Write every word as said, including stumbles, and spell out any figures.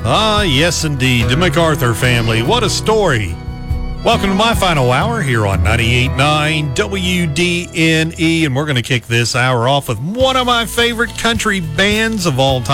Ah, yes, indeed. The MacArthur family. What a story. Welcome to my final hour here on ninety-eight point nine W D N E. And we're going to kick this hour off with one of my favorite country bands of all time.